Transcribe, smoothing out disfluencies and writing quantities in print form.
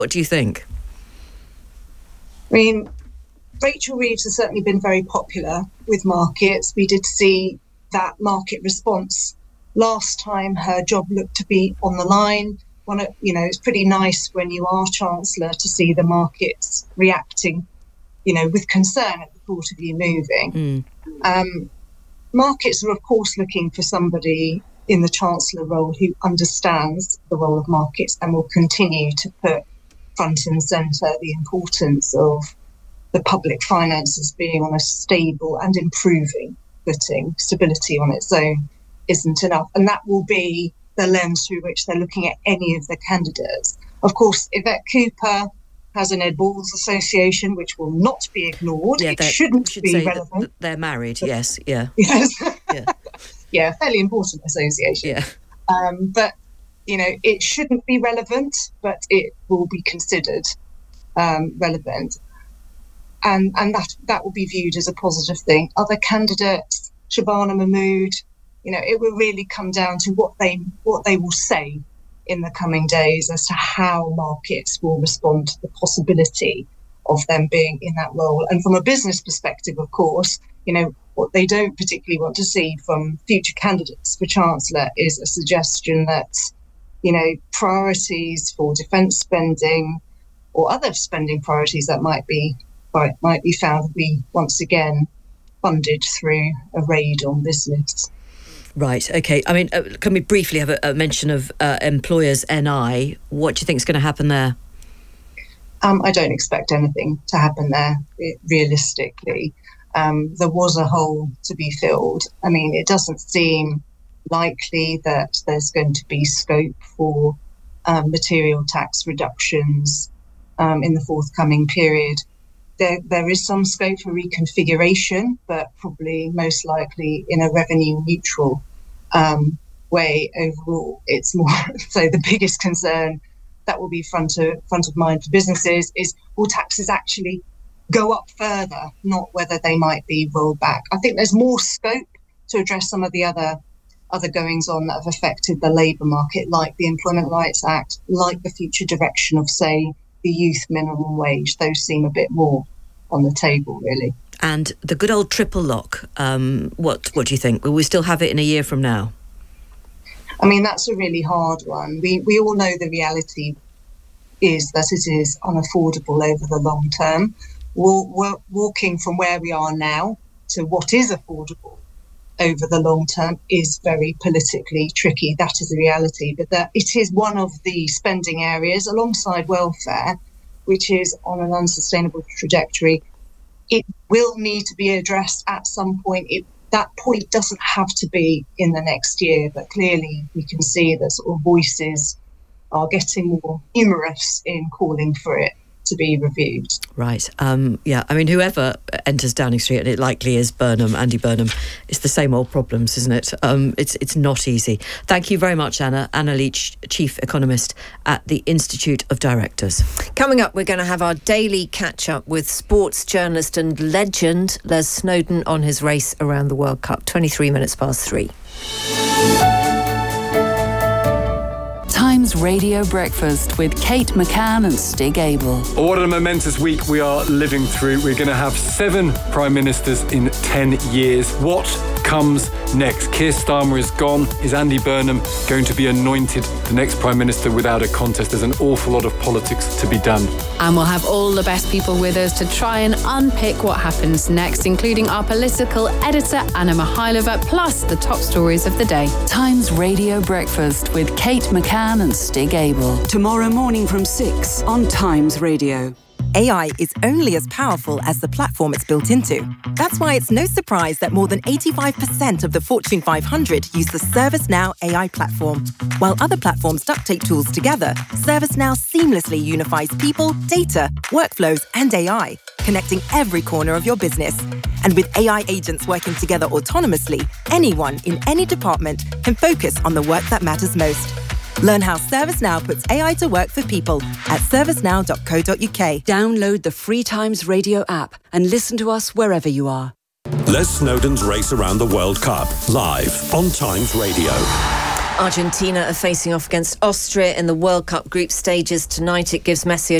What do you think? I mean, Rachel Reeves has certainly been very popular with markets. We did see that market response last time her job looked to be on the line. It's pretty nice when you are Chancellor to see the markets reacting, with concern at the thought of you moving. Markets are, of course, looking for somebody in the Chancellor role who understands the role of markets and will continue to put front and centre the importance of the public finances being on a stable and improving footing. Stability on its own isn't enough. And that will be the lens through which they're looking at any of the candidates. Of course, Yvette Cooper has an Ed Balls association, which will not be ignored. Yeah, it shouldn't be relevant. They're married, yes, yeah. Yes. Yeah. Yeah, fairly important association. Yeah. But, it shouldn't be relevant, but it will be considered relevant. And that will be viewed as a positive thing. Other candidates, Shabana Mahmood, it will really come down to what they will say in the coming days as to how markets will respond to the possibility of them being in that role. And from a business perspective, of course, what they don't particularly want to see from future candidates for Chancellor is a suggestion that, priorities for defence spending or other spending priorities that might be found to be once again funded through a raid on business. Right, OK. I mean, can we briefly have a mention of employers' NI? What do you think is going to happen there? I don't expect anything to happen there, realistically. There was a hole to be filled. I mean, it doesn't seem likely that there's going to be scope for material tax reductions in the forthcoming period. There is some scope for reconfiguration, but probably most likely in a revenue neutral way overall. It's more so the biggest concern that will be front of mind for businesses is, will taxes actually go up further, not whether they might be rolled back. I think there's more scope to address some of the other goings on that have affected the labour market, like the Employment Rights Act, like the future direction of, say, the youth minimum wage. Those seem a bit more on the table, really. And the good old triple lock, what do you think? Will we still have it in a year from now? I mean, that's a really hard one. We all know the reality is that it is unaffordable over the long term. We're walking from where we are now to what is affordable over the long term is very politically tricky. That is the reality. But that it is one of the spending areas alongside welfare, which is on an unsustainable trajectory. It will need to be addressed at some point. That point doesn't have to be in the next year, but clearly we can see that sort of voices are getting more numerous in calling for it to be reviewed. Right. Yeah, I mean, whoever enters Downing Street, and it likely is Andy Burnham, it's the same old problems, isn't it? It's not easy. Thank you very much, Anna. Anna Leach, Chief Economist at the Institute of Directors. Coming up, we're going to have our daily catch-up with sports journalist and legend Les Snowdon on his race around the World Cup, 3:23. Times Radio Breakfast with Kate McCann and Stig Abel. What a momentous week we are living through. We're going to have 7 Prime Ministers in 10 years. What comes next? Keir Starmer is gone. Is Andy Burnham going to be anointed the next Prime Minister without a contest? There's an awful lot of politics to be done. And we'll have all the best people with us to try and unpick what happens next, including our political editor, Anna Mihailova, plus the top stories of the day. Times Radio Breakfast with Kate McCann and Stig Abel. Tomorrow morning from 6 on Times Radio. AI is only as powerful as the platform it's built into. That's why it's no surprise that more than 85% of the Fortune 500 use the ServiceNow AI platform. While other platforms duct tape tools together, ServiceNow seamlessly unifies people, data, workflows, and AI, connecting every corner of your business. And with AI agents working together autonomously, anyone in any department can focus on the work that matters most. Learn how ServiceNow puts AI to work for people at servicenow.co.uk. Download the free Times Radio app and listen to us wherever you are. Les Snowdon's race around the World Cup, live on Times Radio. Argentina are facing off against Austria in the World Cup group stages tonight. It gives Messi a